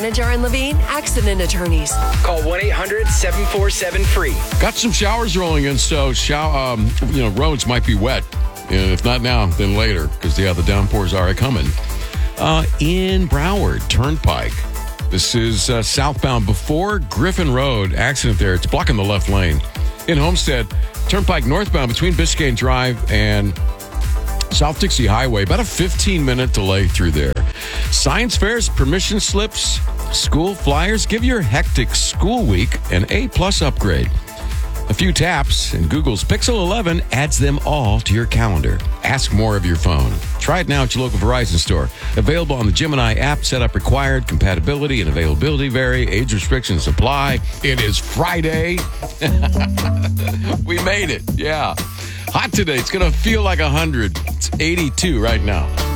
Anajar and Levine Accident Attorneys. Call 1-800-747-FREE. Got some showers rolling in, so roads might be wet. And if not now, then later, because the downpours are coming. In Broward Turnpike, this is southbound before Griffin Road. Accident there. It's blocking the left lane. In Homestead, Turnpike northbound between Biscayne Drive and South Dixie Highway. About a 15-minute delay through there. Science fairs, permission slips, school flyers. Give your hectic school week an A+ upgrade. A few taps, and Google's Pixel 11 adds them all to your calendar. Ask more of your phone. Try it now at your local Verizon store. Available on the Gemini app. Setup required. Compatibility and availability vary. Age restrictions apply. It is Friday. We made it. Yeah. Hot today. It's going to feel like 100. It's 82 right now.